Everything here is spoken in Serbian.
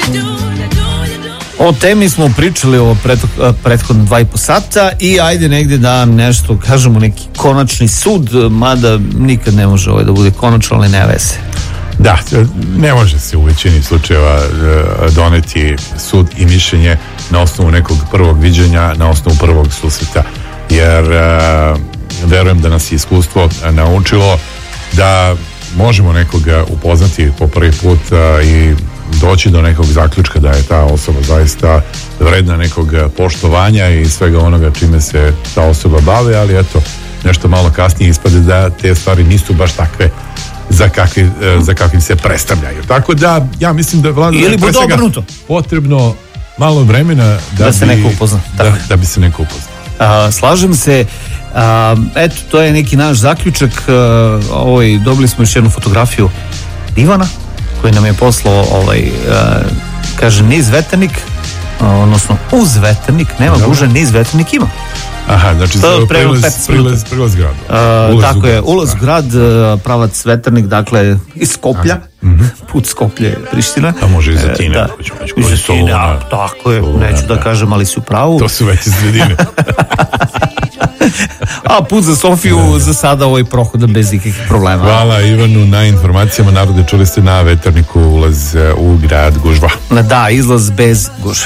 O temi smo pričali o prethodno 2,5 sata i ajde negdje da nešto kažemo, neki konačni sud, mada nikad ne može da bude konačno, ali ne veze. Da, ne može se u većini slučajeva doneti sud i mišljenje na osnovu nekog prvog viđenja, na osnovu prvog susreta, jer verujem da nas je iskustvo naučilo da možemo nekoga upoznati po prvi put i doći do nekog zaključka da je ta osoba zaista vredna nekog poštovanja i svega onoga čime se ta osoba bavi, ali eto, nešto malo kasnije ispade da te stvari nisu baš takve za kakvim se predstavljaju. Tako da, ja mislim da vlada ili bude obrnuto. Potrebno malo vremena da se neko upozna. Da bi se neko upoznao. Slažem se. Eto, to je neki naš zaključak. Dobili smo još jednu fotografiju Ivana koji nam je poslao kaže niz Veternik, odnosno uz Veternik, nema guže, niz Veternik ima. Aha, znači prilaz gradu. Tako je, ulaz u grad, pravac Veternik, dakle iz Skoplja, put Skoplje, Priština. A može i za Tine. Tako je, neću da kažem, ali si u pravu. To su veće sredine. A put za Sofiju za sada prohoda bez ikakvih problema. Hvala Ivanu na informacijama. Narode, čuli ste na Veterniku ulaz u grad gužva. Da, izlaz bez gužve.